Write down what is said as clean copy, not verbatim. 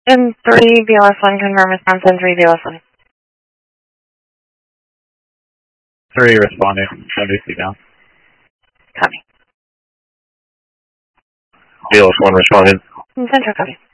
And 3 BLS1, confirm response on 3 BLS1. 3 responding, WC down. Copy. BLS1 responding. Central, copy.